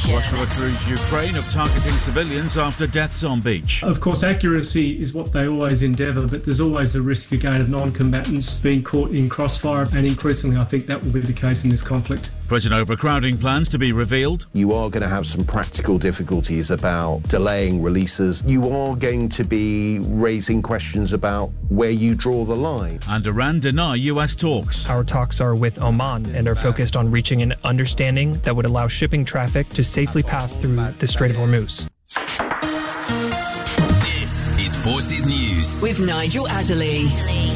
Russia accused Ukraine of targeting civilians after deaths on beach. Of course, accuracy is what they always endeavour, but there's always the risk again of non-combatants being caught in crossfire, and increasingly I think that will be the case in this conflict. Prison overcrowding plans to be revealed. You are going to have some practical difficulties about delaying releases. You are going to be raising questions about where you draw the line. And Iran deny US talks. Our talks are with Oman and are focused on reaching an understanding that would allow shipping traffic to safely pass through the Strait of Hormuz. This is Forces News with Nigel Adderley.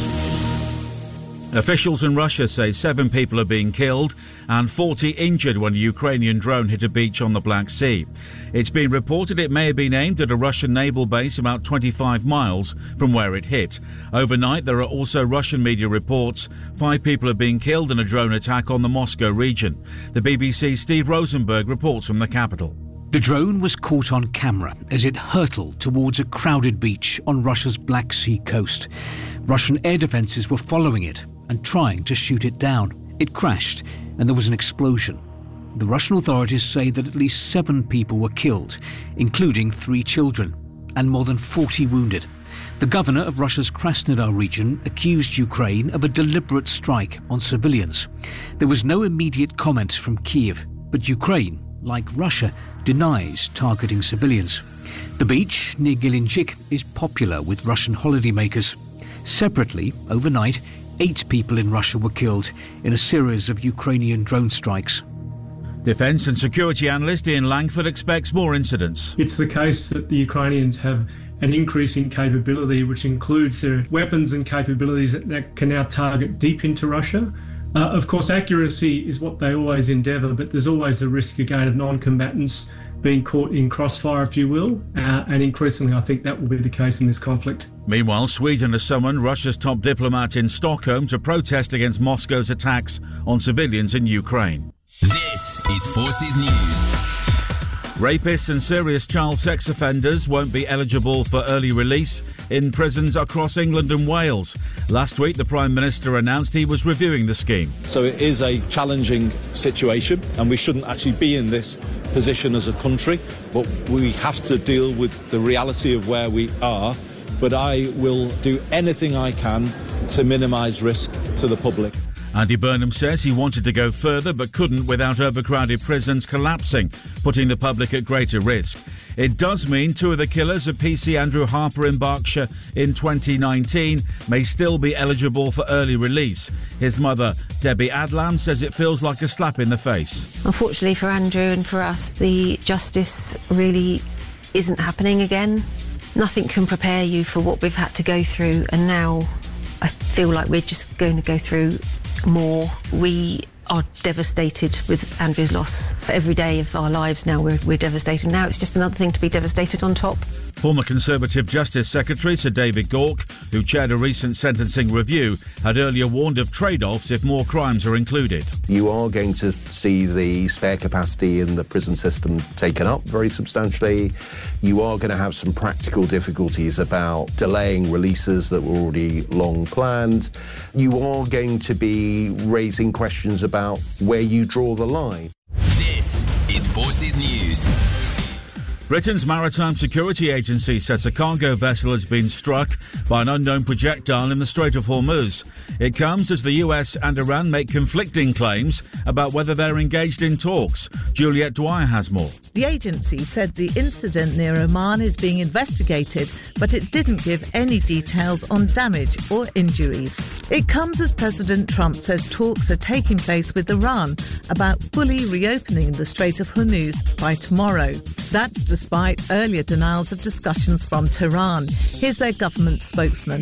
Officials in Russia say 7 people are being killed and 40 injured when a Ukrainian drone hit a beach on the Black Sea. It's been reported it may have been aimed at a Russian naval base about 25 miles from where it hit. Overnight, there are also Russian media reports 5 people are being killed in a drone attack on the Moscow region. The BBC's Steve Rosenberg reports from the capital. The drone was caught on camera as it hurtled towards a crowded beach on Russia's Black Sea coast. Russian air defences were following it and trying to shoot it down. It crashed and there was an explosion. The Russian authorities say that at least 7 people were killed, including 3 children, and more than 40 wounded. The governor of Russia's Krasnodar region accused Ukraine of a deliberate strike on civilians. There was no immediate comment from Kyiv, but Ukraine, like Russia, denies targeting civilians. The beach near Gelendzhik is popular with Russian holidaymakers. Separately, overnight, 8 people in Russia were killed in a series of Ukrainian drone strikes. Defence and security analyst Ian Langford expects more incidents. It's the case that the Ukrainians have an increasing capability, which includes their weapons and capabilities that can now target deep into Russia. Of course, accuracy is what they always endeavour, but there's always the risk again of non-combatants being caught in crossfire, if you will, and increasingly I think that will be the case in this conflict. Meanwhile, Sweden has summoned Russia's top diplomat in Stockholm to protest against Moscow's attacks on civilians in Ukraine. This is Forces News. Rapists and serious child sex offenders won't be eligible for early release in prisons across England and Wales. Last week, the Prime Minister announced he was reviewing the scheme. So it is a challenging situation, and we shouldn't actually be in this position as a country, but we have to deal with the reality of where we are. But I will do anything I can to minimise risk to the public. Andy Burnham says he wanted to go further but couldn't without overcrowded prisons collapsing, putting the public at greater risk. It does mean 2 of the killers of PC Andrew Harper in Berkshire in 2019 may still be eligible for early release. His mother, Debbie Adlam, says it feels like a slap in the face. Unfortunately for Andrew and for us, the justice really isn't happening again. Nothing can prepare you for what we've had to go through, and now I feel like we're just going to go through more. We are devastated with Andrew's loss. For every day of our lives now, we're devastated. Now it's just another thing to be devastated on top. Former Conservative Justice Secretary Sir David Gauke, who chaired a recent sentencing review, had earlier warned of trade-offs if more crimes are included. You are going to see the spare capacity in the prison system taken up very substantially. You are going to have some practical difficulties about delaying releases that were already long planned. You are going to be raising questions about where you draw the line. This is Forces News. Britain's Maritime Security Agency says a cargo vessel has been struck by an unknown projectile in the Strait of Hormuz. It comes as the US and Iran make conflicting claims about whether they're engaged in talks. Juliette Dwyer has more. The agency said the incident near Oman is being investigated, but it didn't give any details on damage or injuries. It comes as President Trump says talks are taking place with Iran about fully reopening the Strait of Hormuz by tomorrow. That's despite earlier denials of discussions from Tehran. Here's their government spokesman.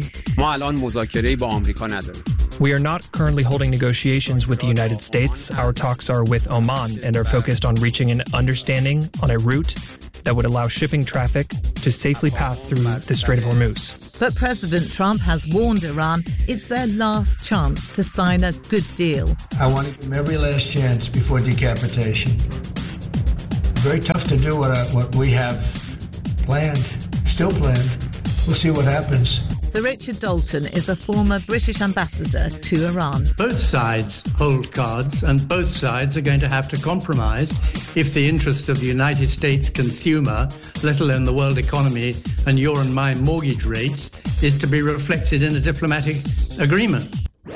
We are not currently holding negotiations with the United States. Our talks are with Oman and are focused on reaching an understanding on a route that would allow shipping traffic to safely pass through the Strait of Hormuz. But President Trump has warned Iran it's their last chance to sign a good deal. I want to give them every last chance before decapitation. Very tough to do what we have planned, still planned. We'll see what happens. Sir Richard Dalton is a former British ambassador to Iran. Both sides hold cards, and both sides are going to have to compromise if the interest of the United States consumer, let alone the world economy and your and my mortgage rates, is to be reflected in a diplomatic agreement.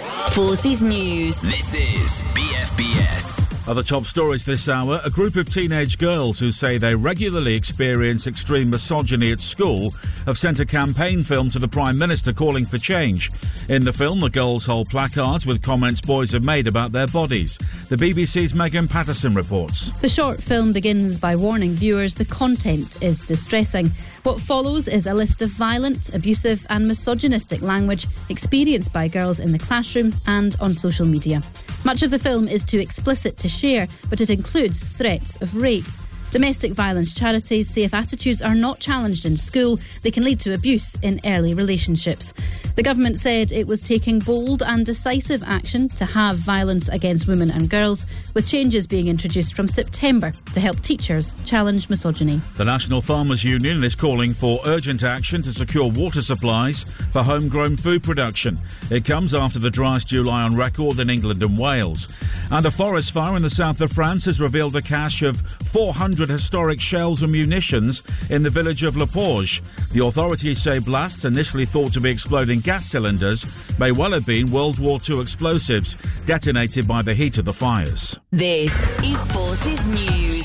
Forces News. This is BFBS. Other top stories this hour. A group of teenage girls who say they regularly experience extreme misogyny at school have sent a campaign film to the Prime Minister calling for change. In the film, the girls hold placards with comments boys have made about their bodies. The BBC's Megan Patterson reports. The short film begins by warning viewers the content is distressing. What follows is a list of violent, abusive and misogynistic language experienced by girls in the classroom and on social media. Much of the film is too explicit to share, but it includes threats of rape. Domestic violence charities say if attitudes are not challenged in school, they can lead to abuse in early relationships. The government said it was taking bold and decisive action to halve violence against women and girls, with changes being introduced from September to help teachers challenge misogyny. The National Farmers Union is calling for urgent action to secure water supplies for homegrown food production. It comes after the driest July on record in England and Wales. And a forest fire in the south of France has revealed a cache of 400 historic shells and munitions in the village of Le Porge. The authorities say blasts, initially thought to be exploding gas cylinders, may well have been World War II explosives detonated by the heat of the fires. This is Forces News.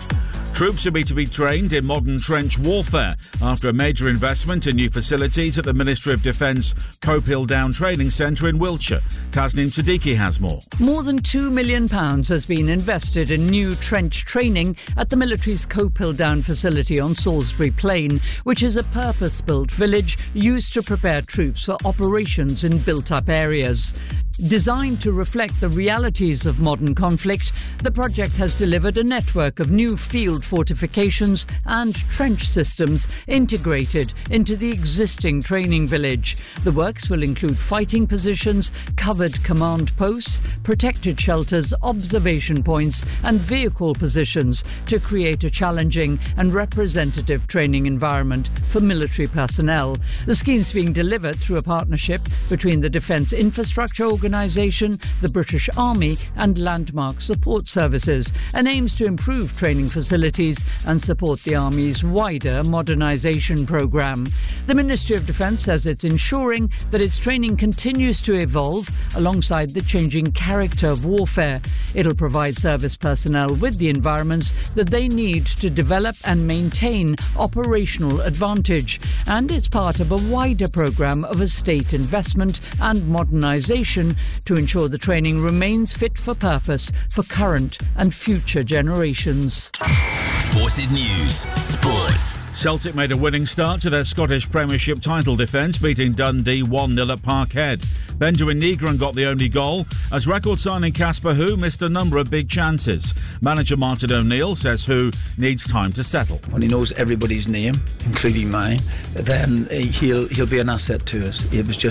Troops are to be trained in modern trench warfare after a major investment in new facilities at the Ministry of Defence Cope Hill Down Training Centre in Wiltshire. Tasnim Siddiqui has more. More than £2 million has been invested in new trench training at the military's Cope Hill Down facility on Salisbury Plain, which is a purpose-built village used to prepare troops for operations in built-up areas. Designed to reflect the realities of modern conflict, the project has delivered a network of new field fortifications and trench systems integrated into the existing training village. The works will include fighting positions, covered command posts, protected shelters, observation points and vehicle positions to create a challenging and representative training environment for military personnel. The scheme's being delivered through a partnership between the Defence Infrastructure Organisation, the British Army and Landmark Support Services, and aims to improve training facilities and support the Army's wider modernisation programme. The Ministry of Defence says it's ensuring that its training continues to evolve alongside the changing character of warfare. It'll provide service personnel with the environments that they need to develop and maintain operational advantage. And it's part of a wider programme of estate investment and modernisation to ensure the training remains fit for purpose for current and future generations. Forces News Sport. Celtic made a winning start to their Scottish Premiership title defence, beating Dundee 1-0 at Parkhead. Benjamin Negron got the only goal, as record signing Casper Hu missed a number of big chances. Manager Martin O'Neill says Hu needs time to settle. When he knows everybody's name, including mine, then he'll be an asset to us.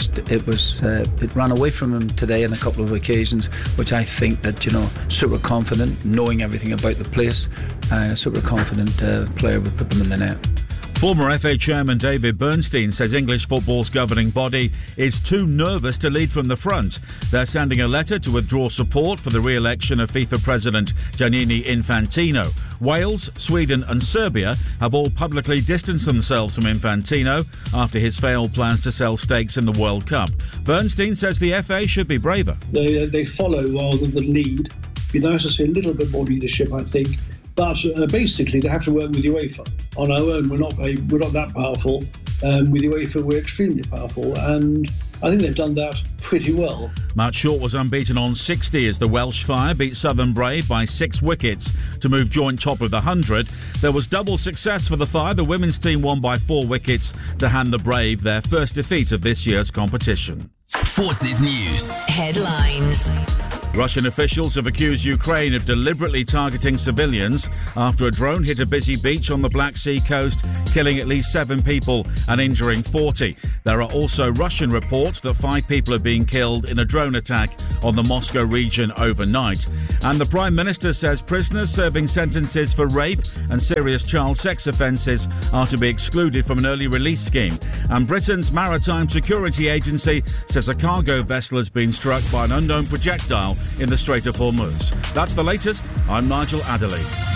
It ran away from him today on a couple of occasions, which I think that, super confident, knowing everything about the place, super confident player would put them in the net. Former FA Chairman David Bernstein says English football's governing body is too nervous to lead from the front. They're sending a letter to withdraw support for the re-election of FIFA President Gianni Infantino. Wales, Sweden and Serbia have all publicly distanced themselves from Infantino after his failed plans to sell stakes in the World Cup. Bernstein says the FA should be braver. They follow rather than lead. It'd be nice to see a little bit more leadership, I think. But basically, they have to work with UEFA. On our own, we're not that powerful. With UEFA, we're extremely powerful, and I think they've done that pretty well. Matt Short was unbeaten on 60 as the Welsh Fire beat Southern Brave by 6 wickets to move joint top of the 100. There was double success for the Fire. The women's team won by 4 wickets to hand the Brave their first defeat of this year's competition. Forces News headlines. Russian officials have accused Ukraine of deliberately targeting civilians after a drone hit a busy beach on the Black Sea coast, killing at least 7 people and injuring 40. There are also Russian reports that 5 people are being killed in a drone attack on the Moscow region overnight. And the Prime Minister says prisoners serving sentences for rape and serious child sex offences are to be excluded from an early release scheme. And Britain's Maritime Security Agency says a cargo vessel has been struck by an unknown projectile in the Strait of Hormuz. That's the latest. I'm Nigel Adderley.